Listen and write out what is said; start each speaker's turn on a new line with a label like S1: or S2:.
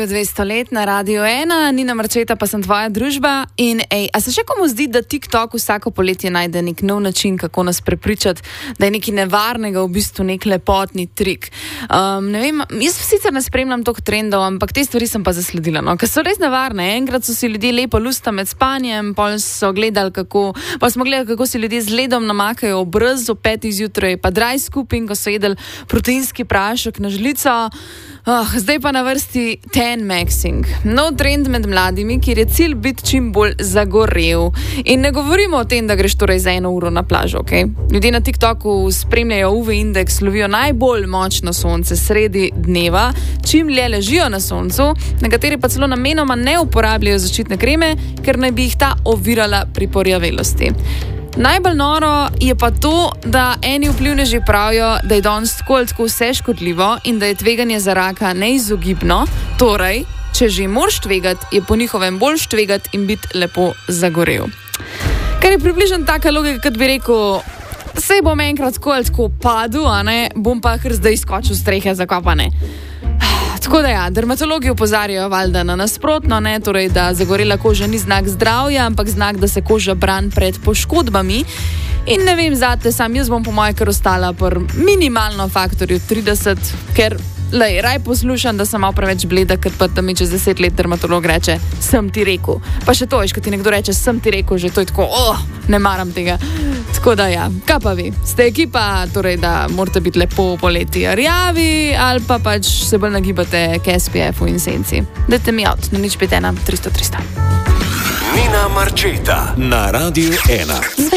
S1: Radio 200 let na Radio 1, Nina Marčeta pa sem tvoja družba. In a se še komu zdi, da TikTok vsako poletje najde nek nov način, kako nas prepričati, da je nekaj nevarnega v bistvu nek lepotni trik? Ne vem, jaz sicer ne spremljam toliko trendov, ampak te stvari sem pa zasledila, no, ker so res nevarne. Enkrat so si ljudje lepo lusta med spanjem, pol smo gledali, kako si ljudje z ledom namakajo obraz ob 5. zjutraj, pa dry scooping, ko so jedli proteinski prašek na žlico. Zdaj pa na vrsti 10maxing. Nov trend med mladimi, kjer je cilj biti čim bolj zagorel. In ne govorimo o tem, da greš torej za 1 uro na plažo, ok? Ljudje na TikToku spremljajo UV indeks, lovijo najbolj močno sonce sredi dneva, čim dlje ležijo na soncu, nekateri pa celo namenoma ne uporabljajo zaščitne kreme, ker naj bi jih ta ovirala pri porjavelosti. Najbolj noro je pa to, da eni vplivneži pravijo, da je danes tako vse škodljivo in da je tveganje za raka neizogibno. Torej, če že moraš tvegati, je po njihovem boljš tvegati in biti lepo zagorel. Kar je približno taka logika, kot bi rekel, sej bom enkrat tako padel, a ne, bom pa kar zdaj skočil strehe, zakaj pa ne. Tako da ja, dermatologi opozarjajo valjda na nasprotno, ne, torej da zagorela koža ni znak zdravja, ampak znak, da se koža brani pred poškodbami. In ne vem zate, sam jaz bom po moje kar ostala pri minimalno faktorju 30, ker raj poslušam, da sem malo preveč bleda, ker pa da mi čez 10 let dermatolog reče, sem ti rekel. Pa še to, ko ti nekdo reče, sem ti rekel, že to je tako, ne maram tega. Tako da ja, kaj pa vi? Ste ekipa, torej da morate biti lepo poleti rjavi, ali pa pač se bolj nagibate k SPF-u in senci. Dajte mi out, na 051 300 300.
S2: Nina Marčeta na Radio 1.